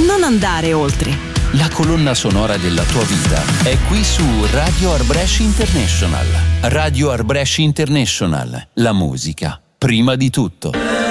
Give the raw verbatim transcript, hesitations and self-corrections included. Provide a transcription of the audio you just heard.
Non andare oltre. La colonna sonora della tua vita è qui su Radio Arbresh International. Radio Arbresh International. La musica, prima di tutto.